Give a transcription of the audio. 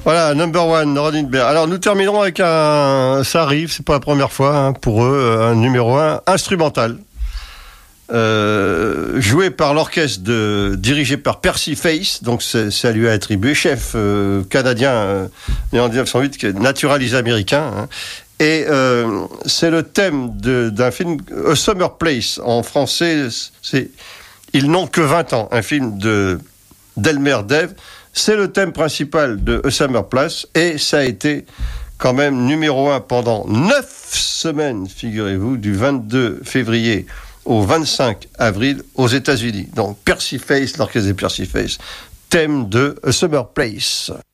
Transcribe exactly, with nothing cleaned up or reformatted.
Voilà, number one, Rodin Bear. Alors nous terminerons avec un, ça arrive, c'est pas la première fois hein, pour eux, un numéro un instrumental, euh, joué par l'orchestre de, dirigé par Percy Face, donc c'est, ça lui a attribué, chef euh, canadien euh, né en dix-neuf cent huit, qui est naturalisé américain. Hein, et euh, c'est le thème de, d'un film A Summer Place, en français, c'est Ils n'ont que vingt ans, un film de d'Elmer Dev. C'est le thème principal de A Summer Place et ça a été quand même numéro un pendant neuf semaines, figurez-vous, du vingt-deux février au vingt-cinq avril aux États-Unis. Donc Percy Face, l'orchestre de Percy Face, thème de A Summer Place.